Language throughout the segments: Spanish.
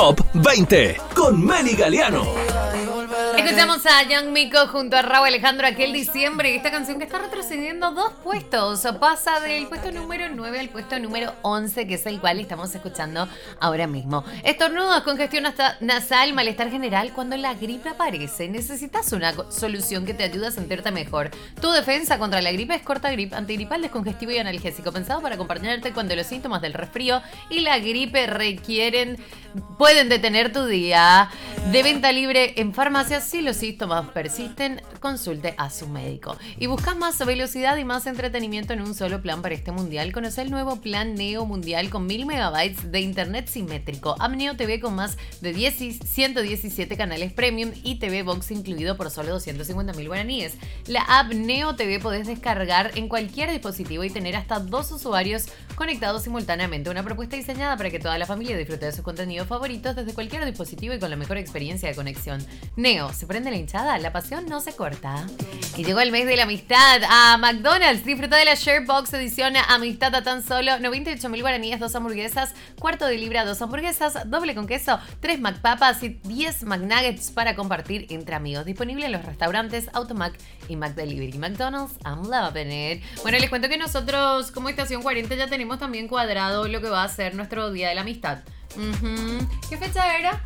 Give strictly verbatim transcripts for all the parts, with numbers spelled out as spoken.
Top veinte con Meli Galeano. Escuchamos a Young Miko junto a Raúl Alejandro aquel diciembre. Esta canción que está retrocediendo dos puestos. Pasa del puesto número nueve al puesto número once, que es el cual estamos escuchando ahora mismo. Estornudos, congestión nasal, malestar general. Cuando la gripe aparece, necesitas una solución que te ayude a sentirte mejor. Tu defensa contra la gripe es Cortagrip, antigripal, descongestivo y analgésico, pensado para acompañarte cuando los síntomas del resfrío y la gripe requieren, pueden detener tu día. De venta libre en farmacias. Si los síntomas persisten, consulte a su médico. Y buscas más velocidad y más entretenimiento en un solo plan para este mundial. Conoce el nuevo plan Neo Mundial con mil megabytes de internet simétrico. App Neo T V con más de ciento diecisiete canales premium y T V Box incluido por solo doscientos cincuenta mil guaraníes. La app Neo T V podés descargar en cualquier dispositivo y tener hasta dos usuarios conectados simultáneamente. Una propuesta diseñada para que toda la familia disfrute de sus contenidos favoritos desde cualquier dispositivo y con la mejor experiencia de conexión. Neo, ¿se prende la hinchada? La pasión no se corta. Y llegó el mes de la amistad a McDonald's. Disfruta de la Share Box edición Amistad a tan solo noventa y ocho mil guaraníes, dos hamburguesas, cuarto de libra, dos hamburguesas, doble con queso, tres McPapas y diez McNuggets para compartir entre amigos. Disponible en los restaurantes Automac y McDelivery. McDonald's, I'm loving it. Bueno, les cuento que nosotros como Estación cuarenta ya tenemos también cuadrado lo que va a ser nuestro Día de la Amistad. Uh-huh. ¿Qué fecha era?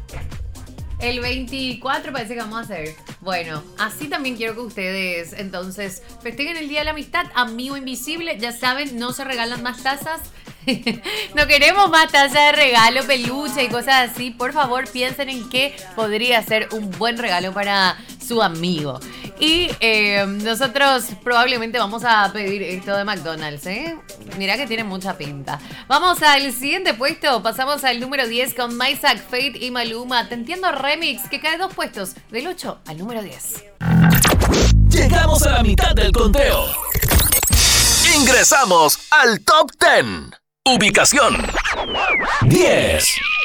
El veinticuatro parece que vamos a hacer. Bueno, así también quiero que ustedes entonces festejen el Día de la Amistad. Amigo invisible, ya saben, no se regalan más tazas. No queremos más tazas de regalo, peluche y cosas así. Por favor, piensen en qué podría ser un buen regalo para su amigo. Y eh, nosotros probablemente vamos a pedir esto de McDonald's, ¿eh? Mirá que tiene mucha pinta. Vamos al siguiente puesto. Pasamos al número diez con Maysak, Fate y Maluma. Te entiendo remix, que cae dos puestos, del ocho al número diez. Llegamos a la mitad del conteo. Ingresamos al Top diez. Ubicación diez.